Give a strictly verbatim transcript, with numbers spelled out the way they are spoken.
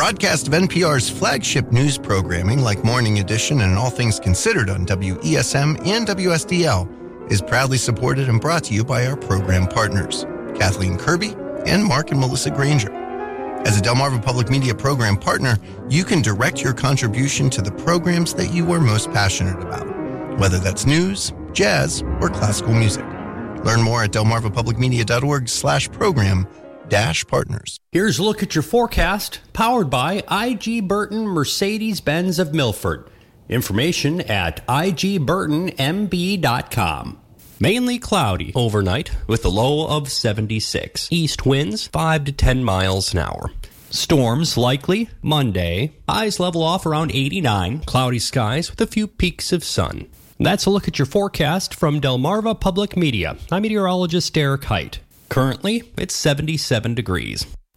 broadcast of N P R's flagship news programming like Morning Edition and All Things Considered on W E S M and W S D L is proudly supported and brought to you by our program partners, Kathleen Kirby and Mark and Melissa Granger. As a Delmarva Public Media program partner, you can direct your contribution to the programs that you are most passionate about, whether that's news, jazz, or classical music. Learn more at delmarvapublicmedia.org slash program dash partners. Here's a look at your forecast, powered by I G Burton Mercedes-Benz of Milford. Information at I G burton M B dot com. Mainly cloudy overnight with a low of seventy-six. East winds five to ten miles an hour. Storms likely Monday. Highs level off around eighty-nine. Cloudy skies with a few peaks of sun. That's a look at your forecast from Delmarva Public Media. I'm meteorologist Derek Height. Currently, it's seventy-seven degrees.